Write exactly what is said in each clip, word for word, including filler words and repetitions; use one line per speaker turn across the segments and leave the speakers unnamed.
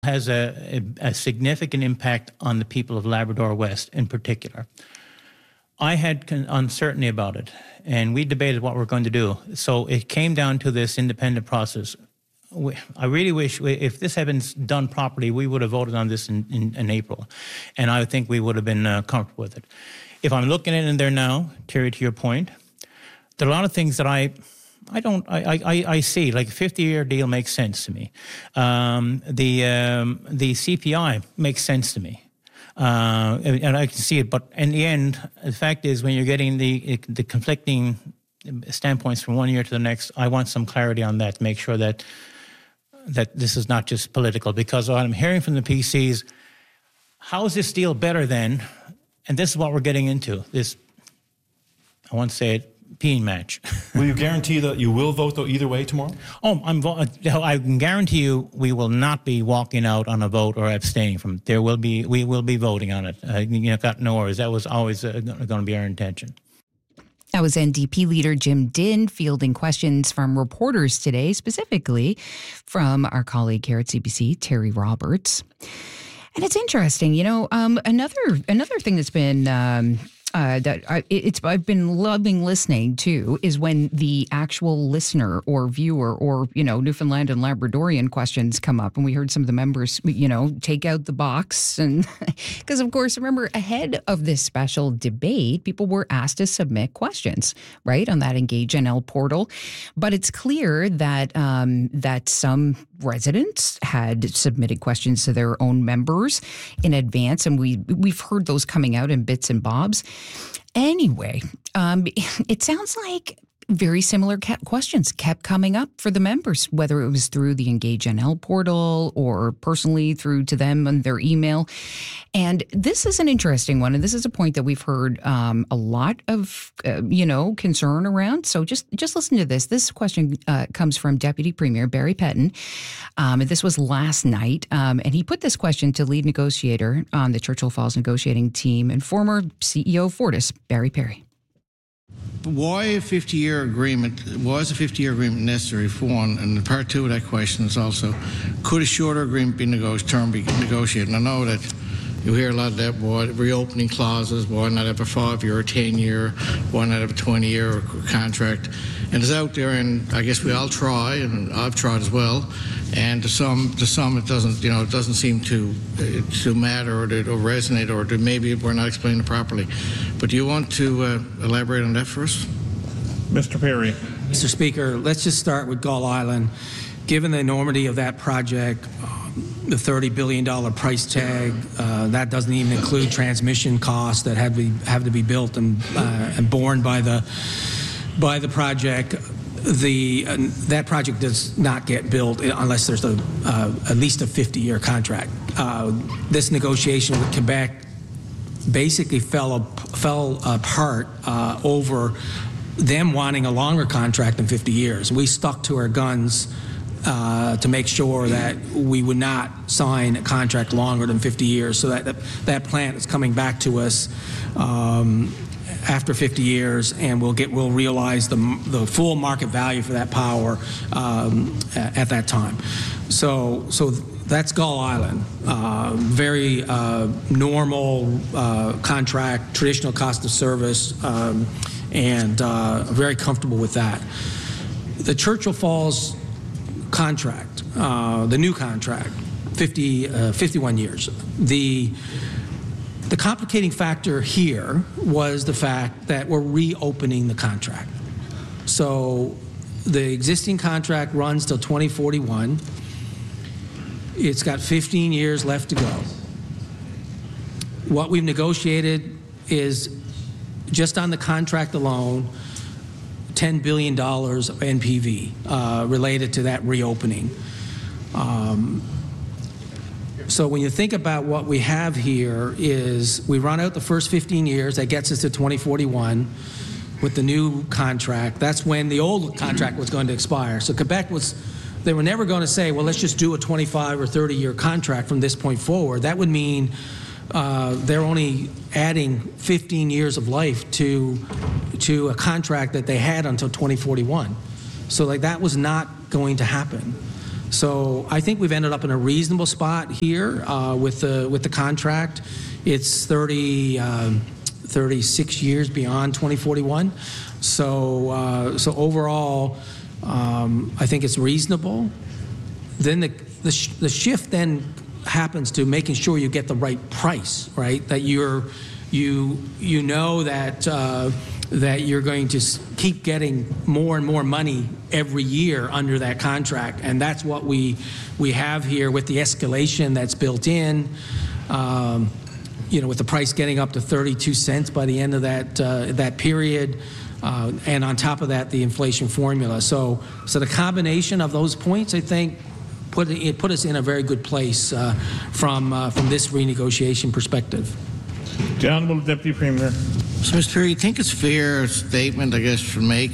has a, a, a significant impact on the people of Labrador West in particular. I had con- uncertainty about it, and we debated what we're going to do. So it came down to this independent process. We, I really wish, we, if this had been done properly, we would have voted on this in, in, in April, and I think we would have been uh, comfortable with it. If I'm looking at it in there now, Terry, to your point, there are a lot of things that I... I don't. I, I, I see. Like a fifty-year deal makes sense to me. Um, the um, the C P I makes sense to me, uh, and I can see it. But in the end, the fact is, when you're getting the the conflicting standpoints from one year to the next, I want some clarity on that to make sure that that this is not just political. Because what I'm hearing from the P Cs, how is this deal better than? And this is what we're getting into. This, I won't say it. Peeing match.
Will you guarantee that you will vote, though, either way tomorrow?
Oh, I'm. I can guarantee you, we will not be walking out on a vote or abstaining from it. There will be. We will be voting on it. Uh, you know, got no worries. That was always uh, going to be our intention.
That was N D P leader Jim Dinn fielding questions from reporters today, specifically from our colleague here at C B C, Terry Roberts. And it's interesting, you know. Um, another another thing that's been. Um, Uh, that I, it's I've been loving listening to is when the actual listener or viewer or, you know, Newfoundland and Labradorian questions come up. And we heard some of the members, you know, take out the box. And because, of course, remember, ahead of this special debate, people were asked to submit questions, right, on that Engage N L portal. But it's clear that um, that some residents had submitted questions to their own members in advance. And we, we've heard those coming out in bits and bobs. Anyway, um, it sounds like very similar questions kept coming up for the members, whether it was through the Engage N L portal or personally through to them on their email. And this is an interesting one. And this is a point that we've heard um, a lot of, uh, you know, concern around. So just just listen to this. This question uh, comes from Deputy Premier Barry Pettin. Um, and this was last night. Um, and he put this question to lead negotiator on the Churchill Falls negotiating team and former C E O of Fortis, Barry Perry.
Why a fifty-year agreement? Was a fifty-year agreement necessary for one? And the part two of that question is also, could a shorter agreement be nego- term be negotiated? And I know that you hear a lot of that, why reopening clauses, why not have a five-year or ten-year, why not have a twenty-year contract? And it's out there, and I guess we all try, and I've tried as well. And to some, to some, it doesn't, you know, it doesn't seem to uh, to matter or to or resonate, or to maybe we're not explaining it properly. But do you want to uh, elaborate on that for us,
Mister Perry?
Mister Speaker, let's just start with Gull Island. Given the enormity of that project, um, the thirty billion dollars price tag, uh, that doesn't even include transmission costs that have to be, have to be built and uh, and borne by the by the project. The uh, that project does not get built unless there's a uh, at least a fifty-year contract. Uh, this negotiation with Quebec basically fell up, fell apart uh, over them wanting a longer contract than fifty years. We stuck to our guns uh, to make sure that we would not sign a contract longer than fifty years. So that that plant is coming back to us Um, after fifty years, and we'll get we'll realize the the full market value for that power um, at that time. So so that's Gull Island. Uh, very uh, normal uh, contract, traditional cost of service, um, and uh, very comfortable with that. The Churchill Falls contract, uh, the new contract, fifty, uh, fifty-one years. The The complicating factor here was the fact that we're reopening the contract. So the existing contract runs till twenty forty-one. It's got fifteen years left to go. What we've negotiated is, just on the contract alone, ten billion dollars of N P V uh, related to that reopening. Um, So when you think about what we have here is we run out the first fifteen years, that gets us to twenty forty-one with the new contract. That's when the old contract was going to expire. So Quebec was, they were never going to say, well, let's just do a twenty-five or thirty year contract from this point forward. That would mean uh, they're only adding fifteen years of life to, to a contract that they had until twenty forty-one. So like that was not going to happen. So I think we've ended up in a reasonable spot here uh, with the with the contract. It's thirty, um, thirty-six years beyond twenty forty-one. So uh, so overall, um, I think it's reasonable. Then the the, sh- the shift then happens to making sure you get the right price, right? That you're you you know that. Uh, that you're going to keep getting more and more money every year under that contract. And that's what we we have here with the escalation that's built in, um, you know, with the price getting up to thirty-two cents by the end of that uh, that period. Uh, and on top of that, the inflation formula. So, so the combination of those points, I think, put it put us in a very good place uh, from uh, from this renegotiation perspective.
The Honourable Deputy Premier.
So, Mister Perry, you think it's a fair statement, I guess, to make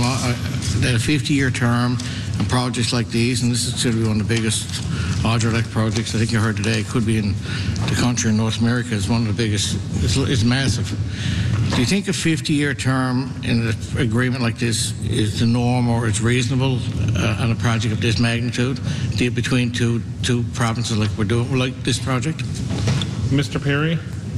that a fifty-year term and projects like these, and this is going to be one of the biggest hydroelectric projects I think you heard today, could be in the country in North America, is one of the biggest, it's, it's massive. Do you think a fifty-year term in an agreement like this is the norm or it's reasonable uh, on a project of this magnitude between two two provinces like we're doing, like this project?
Mister Perry.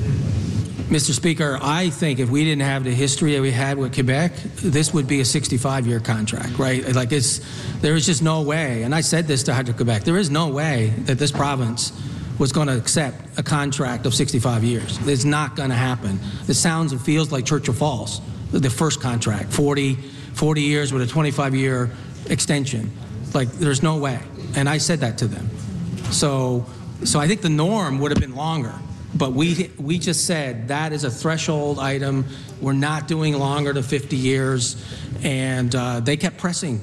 Mister Speaker, I think if we didn't have the history that we had with Quebec, this would be a sixty-five-year contract, right? Like it's, there is just no way, and I said this to Hydro-Quebec, there is no way that this province was going to accept a contract of sixty-five years. It's not going to happen. It sounds and feels like Churchill Falls, the first contract, forty, forty years with a twenty-five-year extension. Like, there's no way. And I said that to them. So, so I think the norm would have been longer. But we we just said that is a threshold item. We're not doing longer than fifty years, and uh, they kept pressing,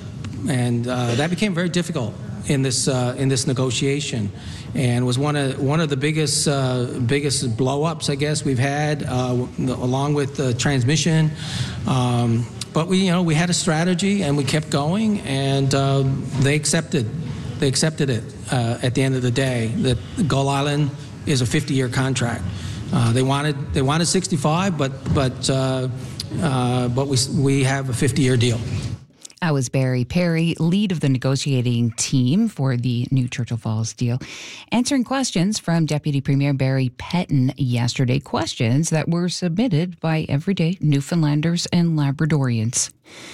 and uh, that became very difficult in this uh, in this negotiation, and was one of one of the biggest uh, biggest blow-ups, I guess, we've had, uh, along with the transmission. Um, but we you know we had a strategy, and we kept going, and uh, they accepted they accepted it uh, at the end of the day that Gull Island is a fifty-year contract. Uh, they wanted they wanted sixty-five, but but uh, uh, but we we have a fifty-year deal.
That was Barry Perry, lead of the negotiating team for the new Churchill Falls deal, answering questions from Deputy Premier Barry Petton yesterday. Questions that were submitted by everyday Newfoundlanders and Labradorians.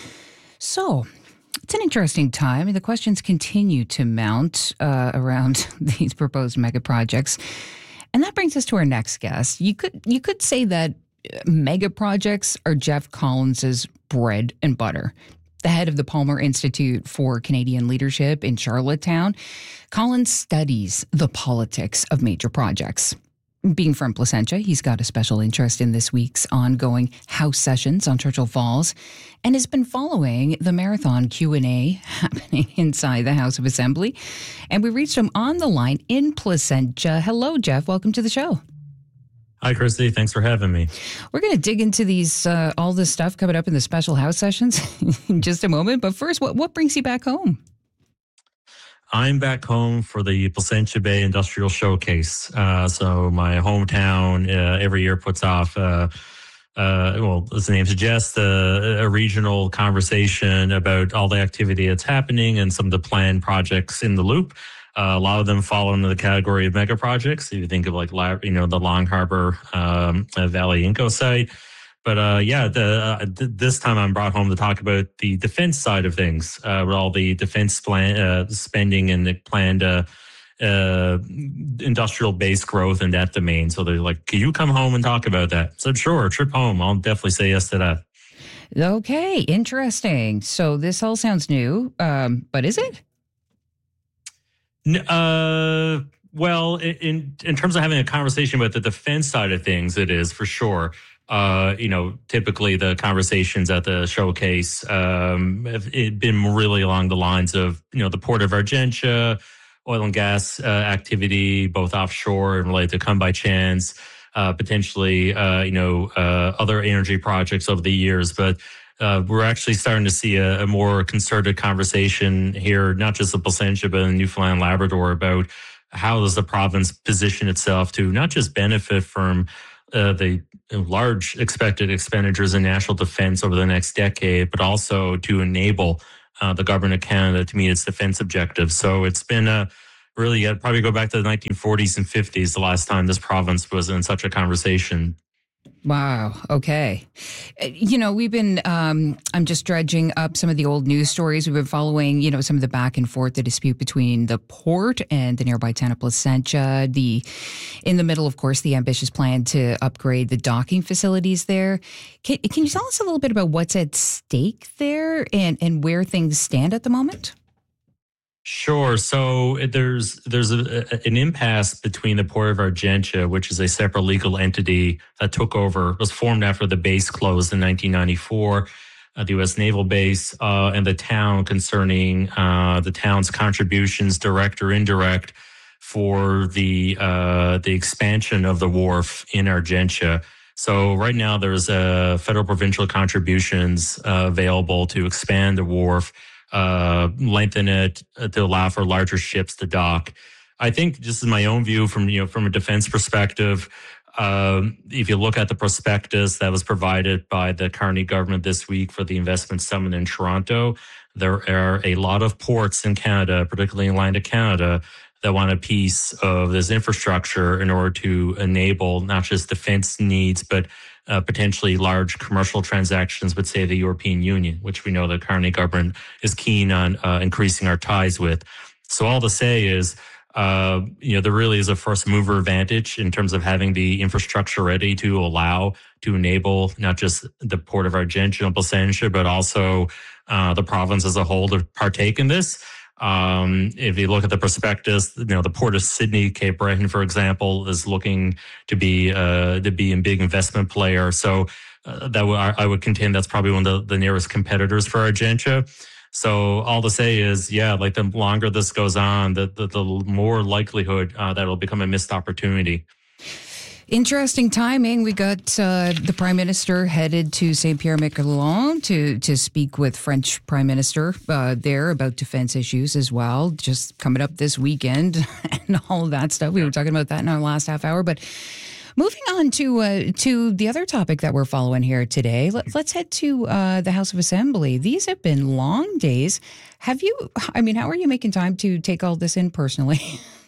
So, it's an interesting time. The questions continue to mount uh, around these proposed mega projects. And that brings us to our next guest. You could you could say that mega projects are Jeff Collins's bread and butter. The head of the Palmer Institute for Canadian Leadership in Charlottetown, Collins studies the politics of major projects. Being from Placentia, he's got a special interest in this week's ongoing House sessions on Churchill Falls and has been following the marathon Q and A happening inside the House of Assembly. And we reached him on the line in Placentia. Hello, Jeff. Welcome to the show.
Hi, Christy. Thanks for having me.
We're going to dig into these uh, all this stuff coming up in the special House sessions in just a moment. But first, what, what brings you back home?
I'm back home for the Placentia Bay Industrial Showcase. Uh, so my hometown uh, every year puts off, uh, uh, well, as the name suggests, uh, a regional conversation about all the activity that's happening and some of the planned projects in the loop. Uh, a lot of them fall into the category of mega projects. If you think of like, you know, the Long Harbor um, Valley Inco site. But uh, yeah, the, uh, th- this time I'm brought home to talk about the defense side of things, uh, with all the defense plan, uh, spending and the planned uh, uh, industrial base growth in that domain. So they're like, can you come home and talk about that? I said, sure, trip home. I'll definitely say yes to that.
Okay, interesting. So this all sounds new, um, but is it?
Uh, well, in in terms of having a conversation about the defense side of things, it is for sure. Uh, you know, typically the conversations at the showcase um, have been really along the lines of, you know, the Port of Argentia, oil and gas uh, activity, both offshore and related to Come By Chance, uh, potentially, uh, you know, uh, other energy projects over the years. But uh, we're actually starting to see a, a more concerted conversation here, not just in Placentia, but in Newfoundland, Labrador, about how does the province position itself to not just benefit from Uh, the large expected expenditures in national defense over the next decade, but also to enable uh, the government of Canada to meet its defense objectives. So it's been a really, I'd probably go back to the nineteen forties and fifties, the last time this province was in such a conversation.
Wow. Okay. You know, we've been, um, I'm just dredging up some of the old news stories. We've been following, you know, some of the back and forth, the dispute between the port and the nearby town of Placentia. The, in the middle, of course, the ambitious plan to upgrade the docking facilities there. Can, can you tell us a little bit about what's at stake there and, and where things stand at the moment?
Sure. So there's there's a, an impasse between the Port of Argentia, which is a separate legal entity that took over, was formed after the base closed in nineteen ninety-four, uh, the U S Naval Base, uh, and the town concerning uh, the town's contributions, direct or indirect, for the uh, the expansion of the wharf in Argentia. So right now there's uh, federal provincial contributions uh, available to expand the wharf, uh, lengthen it to allow for larger ships to dock. I think just in my own view from, you know, from a defense perspective, um, if you look at the prospectus that was provided by the Carney government this week for the investment summit in Toronto, there are a lot of ports in Canada, particularly in Atlantic Canada, that want a piece of this infrastructure in order to enable not just defense needs, but uh, potentially large commercial transactions with, say, the European Union, which we know the Carney government is keen on uh, increasing our ties with. So all to say is, uh, you know, there really is a first mover advantage in terms of having the infrastructure ready to allow, to enable not just the Port of Argentia and Placentia, but also uh, the province as a whole to partake in this. Um, if you look at the prospectus, you know, the Port of Sydney, Cape Breton, for example, is looking to be uh, to be a big investment player. So uh, that w- I would contend that's probably one of the, the nearest competitors for Argentia. So all to say is, yeah, like the longer this goes on, the the, the more likelihood uh, that it'll become a missed opportunity.
Interesting timing. We got uh, the Prime Minister headed to Saint Pierre-Miquelon to to speak with French Prime Minister uh, there about defense issues as well, just coming up this weekend and all of that stuff. We were talking about that in our last half hour. But moving on to uh, to the other topic that we're following here today, Let, let's head to uh, the House of Assembly. These have been long days. Have you, I mean, how are you making time to take all this in personally?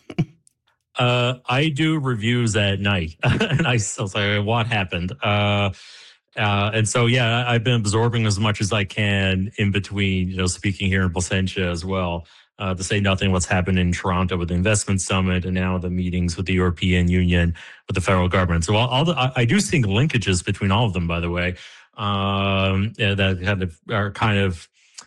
Uh, I do reviews at night, and I was like, what happened? Uh, uh, and so, yeah, I've been absorbing as much as I can in between, you know, speaking here in Placentia as well, uh, to say nothing what's happened in Toronto with the investment summit and now the meetings with the European Union, with the federal government. So all, all the, I, I do see linkages between all of them, by the way, um, yeah, that kind of are kind of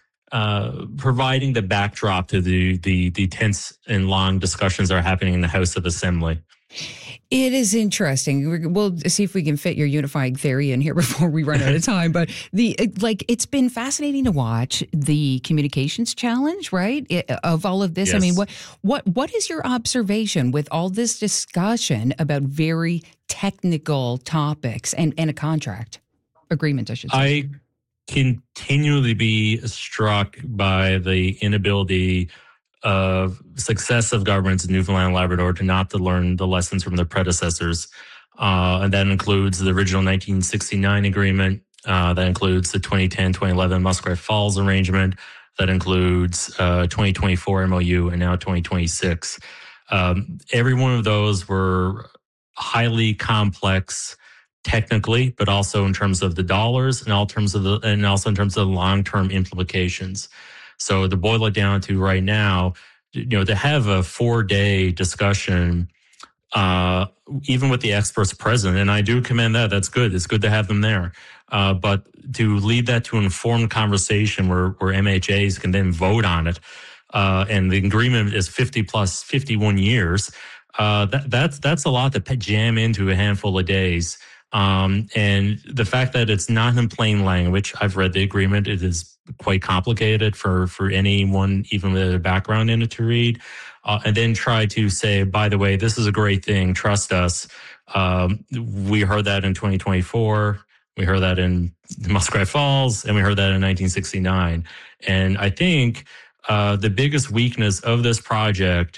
Uh, providing the backdrop to the, the the tense and long discussions that are happening in the House of Assembly.
It is interesting. We'll see if we can fit your unifying theory in here before we run out of time. But the like, it's been fascinating to watch the communications challenge, right? It, of all of this,
yes.
I mean, what what what is your observation with all this discussion about very technical topics and, and a contract agreement? I should say.
I continually be struck by the inability of successive governments in Newfoundland and Labrador to not to learn the lessons from their predecessors. Uh, and that includes the original nineteen sixty-nine agreement. Uh, that includes the twenty ten twenty eleven Muskrat Falls arrangement. That includes uh, twenty twenty-four M O U and now twenty twenty-six. Um, every one of those were highly complex technically, but also in terms of the dollars and all terms of the, and also in terms of the long-term implications. So to boil it down to right now, you know, to have a four-day discussion, uh, even with the experts present, and I do commend that. That's good. It's good to have them there. Uh, but to lead that to an informed conversation where, where M H As can then vote on it, uh, and the agreement is fifty plus fifty-one years, uh, that, that's, that's a lot to jam into a handful of days. Um, and the fact that it's not in plain language, I've read the agreement. It is quite complicated for, for anyone, even with a background in it, to read. Uh, and then try to say, by the way, this is a great thing. Trust us. Um, we heard that in twenty twenty-four. We heard that in Muskrat Falls, and we heard that in nineteen sixty-nine. And I think uh, the biggest weakness of this project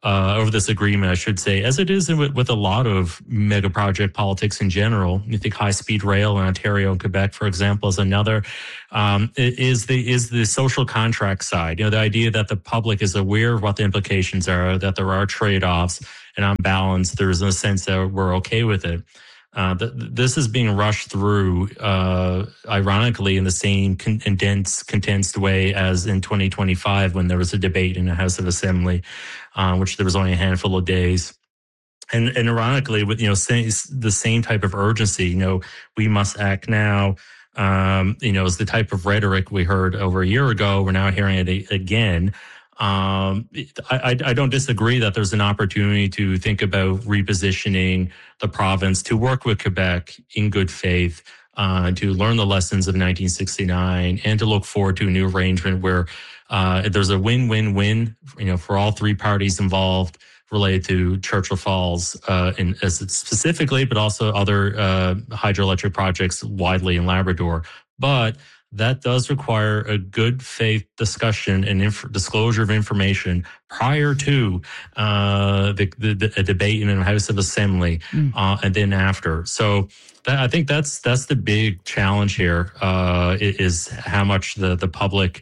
uh, over this agreement, I should say, as it is with, with a lot of mega project politics in general. You think high-speed rail in Ontario and Quebec, for example, is another. Um, is the is the social contract side? You know, the idea that the public is aware of what the implications are, that there are trade-offs, and on balance, there's a sense that we're okay with it. Uh, th- this is being rushed through, uh, ironically, in the same con- condensed, condensed way as in twenty twenty-five when there was a debate in the House of Assembly, uh, which there was only a handful of days. And, and ironically, with you know say, the same type of urgency, you know, we must act now. Um, you know, is the type of rhetoric we heard over a year ago. We're now hearing it again. Um, I, I don't disagree that there's an opportunity to think about repositioning the province to work with Quebec in good faith, uh, to learn the lessons of nineteen sixty-nine, and to look forward to a new arrangement where uh, there's a win-win-win, you know, for all three parties involved related to Churchill Falls, uh, in, as specifically, but also other uh, hydroelectric projects widely in Labrador. But that does require a good faith discussion and inf- disclosure of information prior to uh, the, the, the a debate in the House of Assembly, mm. uh, and then after. So that, I think that's that's the big challenge here, uh, is how much the the public,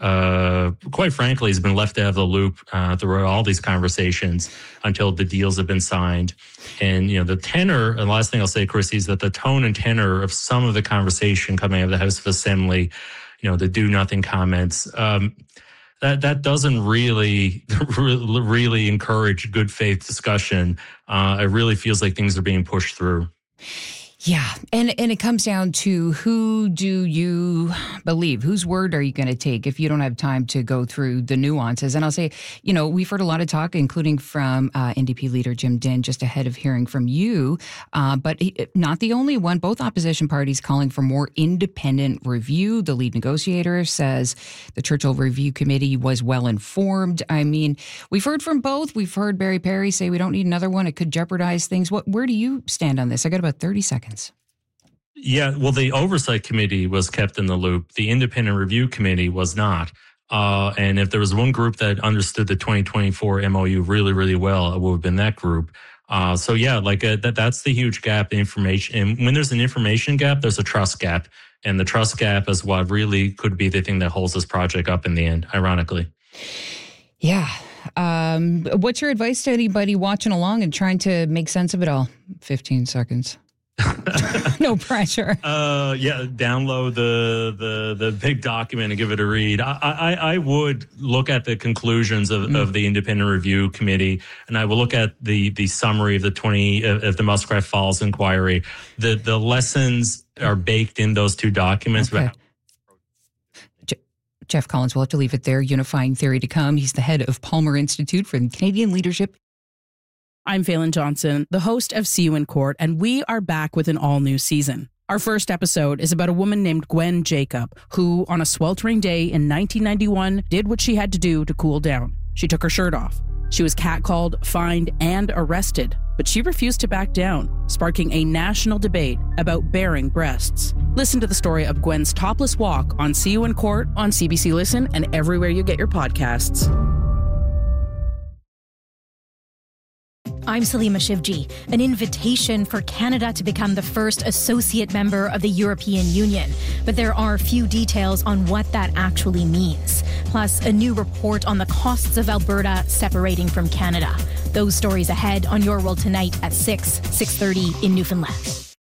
uh, quite frankly, has been left out of the loop uh, throughout all these conversations until the deals have been signed. And, you know, the tenor, and the last thing I'll say, Chrissy, is that the tone and tenor of some of the conversation coming out of the House of Assembly, you know, the do nothing comments, um, that that doesn't really, really encourage good faith discussion. Uh, it really feels like things are being pushed through.
Yeah. And and it comes down to who do you believe? Whose word are you going to take if you don't have time to go through the nuances? And I'll say, you know, we've heard a lot of talk, including from uh, N D P leader Jim Dinn, just ahead of hearing from you. Uh, but he, not the only one. Both opposition parties calling for more independent review. The lead negotiator says the Churchill Review Committee was well informed. I mean, we've heard from both. We've heard Barry Perry say we don't need another one. It could jeopardize things. What? Where do you stand on this? I got about thirty seconds.
Yeah, well, the Oversight Committee was kept in the loop. The Independent Review Committee was not. Uh, and if there was one group that understood the twenty twenty-four M O U really, really well, it would have been that group. Uh, so, yeah, like uh, that, that's the huge gap in information. And when there's an information gap, there's a trust gap. And the trust gap is what really could be the thing that holds this project up in the end, ironically.
Yeah. Um, what's your advice to anybody watching along and trying to make sense of it all? fifteen seconds. No pressure. Uh,
yeah, download the, the the big document and give it a read. I I, I would look at the conclusions of, mm. of the Independent Review Committee, and I will look at the the summary of the twenty of the Muskrat Falls inquiry. The the lessons are baked in those two documents.
Okay. Je- Jeff Collins, we'll have to leave it there. Unifying Theory to come. He's the head of Palmer Institute for Canadian Leadership.
I'm Phelan Johnson, the host of See You in Court, and we are back with an all-new season. Our first episode is about a woman named Gwen Jacob, who, on a sweltering day in nineteen ninety-one, did what she had to do to cool down. She took her shirt off. She was catcalled, fined, and arrested, but she refused to back down, sparking a national debate about bearing breasts. Listen to the story of Gwen's topless walk on See You in Court on C B C Listen and everywhere you get your podcasts.
I'm Salima Shivji. An invitation for Canada to become the first associate member of the European Union. But there are few details on what that actually means. Plus, a new report on the costs of Alberta separating from Canada. Those stories ahead on Your World Tonight at six, six thirty in Newfoundland.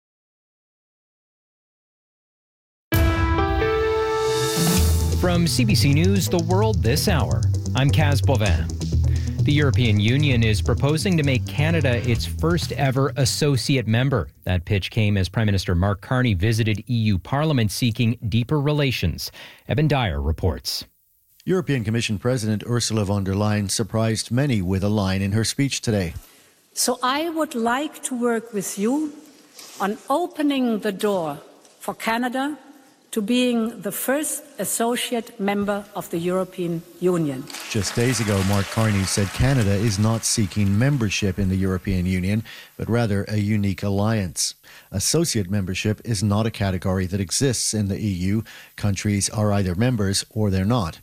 From C B C News, The World This Hour, I'm Kaz Bovin. The European Union is proposing to make Canada its first ever associate member. That pitch came as Prime Minister Mark Carney visited E U Parliament seeking deeper relations. Evan Dyer reports.
European Commission President Ursula von der Leyen surprised many with a line in her speech today.
So I would like to work with you on opening the door for Canada to being the first associate member of the European Union.
Just days ago, Mark Carney said Canada is not seeking membership in the European Union, but rather a unique alliance. Associate membership is not a category that exists in the E U. Countries are either members or they're not.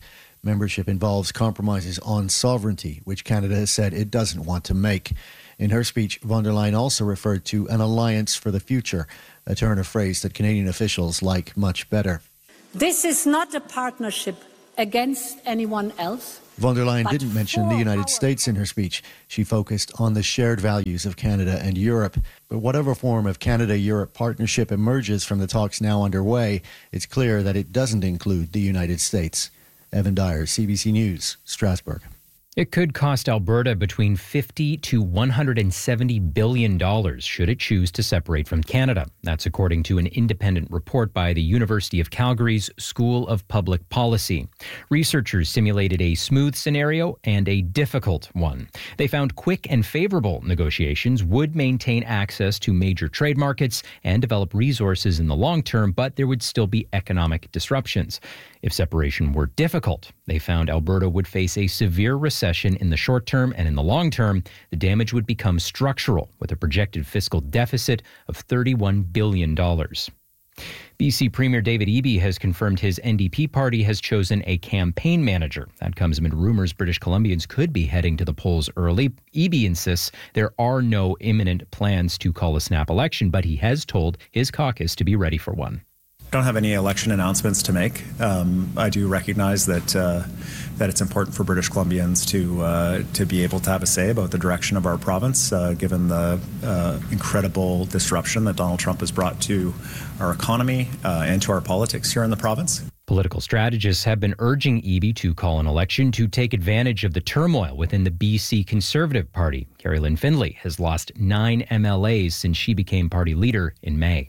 Membership involves compromises on sovereignty, which Canada has said it doesn't want to make. In her speech, von der Leyen also referred to an alliance for the future, a turn of phrase that Canadian officials like much better.
This is not a partnership against anyone else.
Von der Leyen didn't mention the United States in her speech. She focused on the shared values of Canada and Europe. But whatever form of Canada-Europe partnership emerges from the talks now underway, it's clear that it doesn't include the United States. Evan Dyer, C B C News, Strasbourg.
It could cost Alberta between fifty to one hundred seventy billion dollars should it choose to separate from Canada. That's according to an independent report by the University of Calgary's School of Public Policy. Researchers simulated a smooth scenario and a difficult one. They found quick and favorable negotiations would maintain access to major trade markets and develop resources in the long term, but there would still be economic disruptions. If separation were difficult, they found Alberta would face a severe recession in the short term, and in the long term, the damage would become structural, with a projected fiscal deficit of thirty-one billion dollars. B C Premier David Eby has confirmed his N D P party has chosen a campaign manager. That comes amid rumors British Columbians could be heading to the polls early. Eby insists there are no imminent plans to call a snap election, but he has told his caucus to be ready for one.
I don't have any election announcements to make. Um, I do recognize that uh, that it's important for British Columbians to uh, to be able to have a say about the direction of our province, uh, given the uh, incredible disruption that Donald Trump has brought to our economy uh, and to our politics here in the province.
Political strategists have been urging Eby to call an election to take advantage of the turmoil within the B C Conservative Party. Carrie Lynn Findlay has lost nine M L As since she became party leader in May.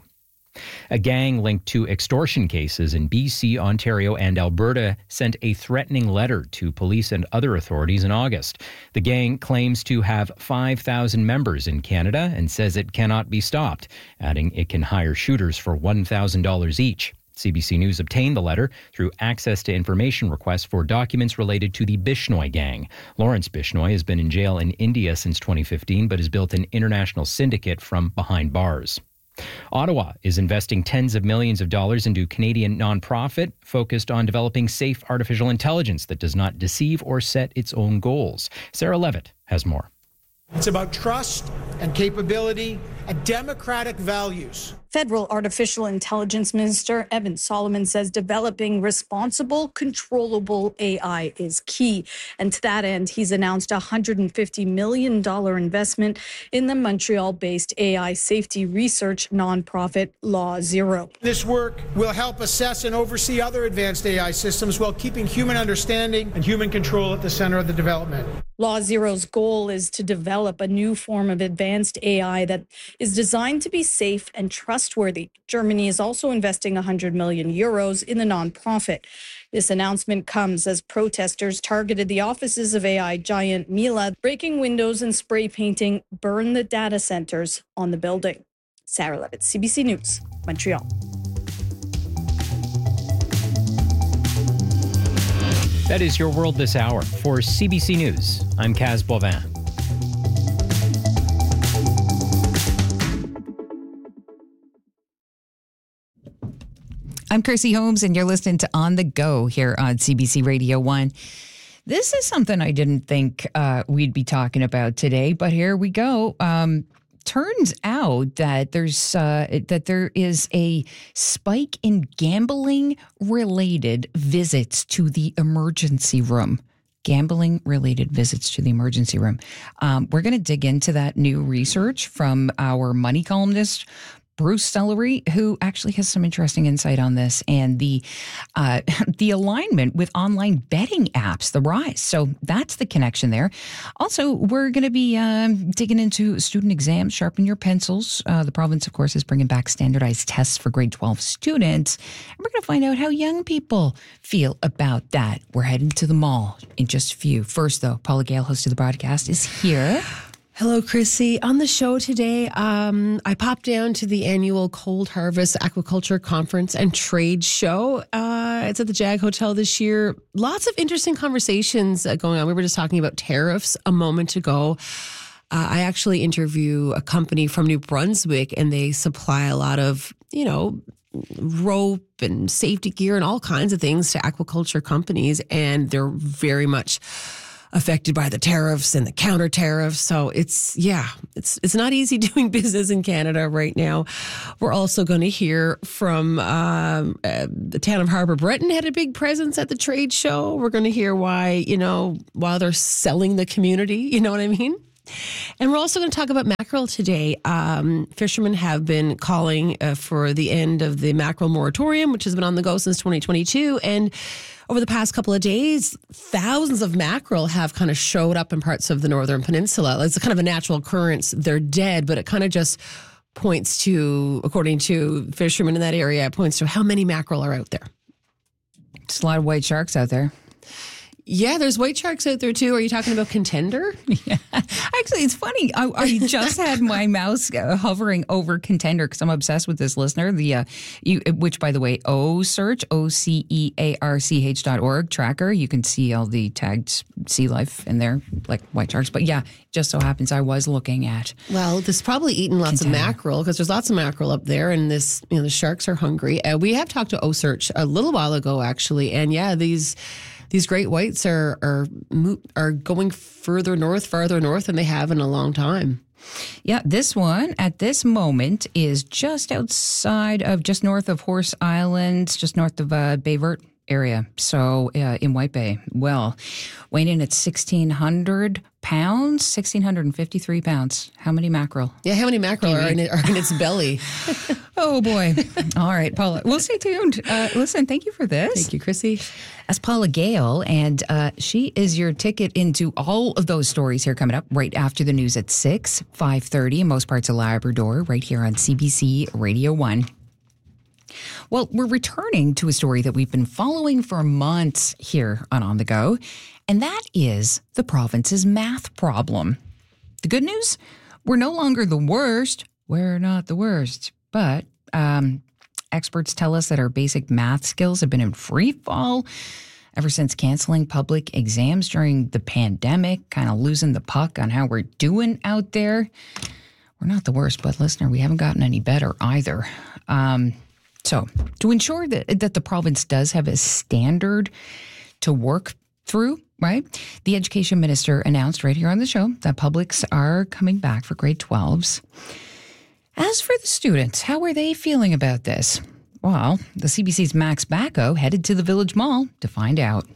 A gang linked to extortion cases in B C, Ontario, and Alberta sent a threatening letter to police and other authorities in August. The gang claims to have five thousand members in Canada and says it cannot be stopped, adding it can hire shooters for one thousand dollars each. C B C News obtained the letter through access to information requests for documents related to the Bishnoi gang. Lawrence Bishnoi has been in jail in India since twenty fifteen, but has built an international syndicate from behind bars. Ottawa is investing tens of millions of dollars into Canadian nonprofit focused on developing safe artificial intelligence that does not deceive or set its own goals. Sarah Levitt has more.
It's about trust and capability and democratic values.
Federal Artificial Intelligence Minister Evan Solomon says developing responsible, controllable A I is key. And to that end, he's announced a one hundred fifty million dollars investment in the Montreal-based A I safety research nonprofit Law Zero.
This work will help assess and oversee other advanced A I systems while keeping human understanding and human control at the center of the development.
Law Zero's goal is to develop a new form of advanced A I that is designed to be safe and trustworthy. Germany is also investing one hundred million euros in the nonprofit. This announcement comes as protesters targeted the offices of A I giant Mila, breaking windows and spray painting Burn the Data Centers on the building. Sarah Levitt, C B C News, Montreal.
That is your world this hour. For C B C News, I'm Kaz Boivin.
I'm Chrissy Holmes, and you're listening to On the Go here on C B C Radio one. This is something I didn't think uh, we'd be talking about today, but here we go. Um, turns out that there's uh, that there is a spike in gambling-related visits to the emergency room. Gambling-related visits to the emergency room. Um, we're going to dig into that new research from our money columnist, Bruce Sellery, who actually has some interesting insight on this and the uh, the alignment with online betting apps, the rise. So that's the connection there. Also, we're going to be um, digging into student exams, sharpen your pencils. Uh, the province, of course, is bringing back standardized tests for grade twelve students. And we're going to find out how young people feel about that. We're heading to the mall in just a few. First, though, Paula Gale, host of the broadcast, is here.
Hello, Chrissy. On the show today, um, I popped down to the annual Cold Harvest Aquaculture Conference and Trade Show. Uh, it's at the Jag Hotel this year. Lots of interesting conversations uh, going on. We were just talking about tariffs a moment ago. Uh, I actually interview a company from New Brunswick, and they supply a lot of, you know, rope and safety gear and all kinds of things to aquaculture companies, and they're very much affected by the tariffs and the counter tariffs. So it's, yeah, it's it's not easy doing business in Canada right now. We're also going to hear from um, uh, the town of Harbour Breton had a big presence at the trade show. We're going to hear why, you know, while they're selling the community, you know what I mean? And we're also going to talk about mackerel today. Um, fishermen have been calling uh, for the end of the mackerel moratorium, which has been on the go since twenty twenty-two. And over the past couple of days, thousands of mackerel have kind of showed up in parts of the Northern Peninsula. It's a kind of a natural occurrence. They're dead, but it kind of just points to, according to fishermen in that area, it points to how many mackerel are out there.
It's a lot of white sharks out there.
Yeah, there's white sharks out there too. Are you talking about Contender?
Yeah. Actually, it's funny. I, I just had my mouse uh, hovering over Contender because I'm obsessed with this listener. The uh, you, which, by the way, O search, O C E A R C H dot org tracker. You can see all the tagged sea life in there, like white sharks. But yeah, just so happens I was looking at.
Well, there's probably eating lots
Contender.
of mackerel because there's lots of mackerel up there, and this, you know, the sharks are hungry. Uh, we have talked to O search a little while ago, actually, and yeah, these. These great whites are are are going further north, farther north than they have in a long time.
Yeah, this one at this moment is just outside of, just north of Horse Island, just north of uh, Bay Vert area. So uh, in White Bay. Well, weighing in at sixteen hundred pounds, one thousand six hundred fifty-three pounds. How many mackerel?
Yeah, how many mackerel are in, it, are in its belly?
Oh, boy. All right, Paula. We'll stay tuned. Uh, listen, thank you for this.
Thank you, Chrissy.
That's Paula Gale, and uh, she is your ticket into all of those stories here coming up right after the news at six, five thirty in most parts of Labrador, right here on C B C Radio one. Well, we're returning to a story that we've been following for months here on On the Go, and that is the province's math problem. The good news? We're no longer the worst. We're not the worst. But um, experts tell us that our basic math skills have been in free fall ever since canceling public exams during the pandemic, kind of losing the puck on how we're doing out there. We're not the worst, but listener, we haven't gotten any better either. Um, so to ensure that, that the province does have a standard to work through, right? The education minister announced right here on the show that publics are coming back for grade twelves. As for the students, how are they feeling about this? Well, the C B C's Max Bacco headed to the Village Mall to find out.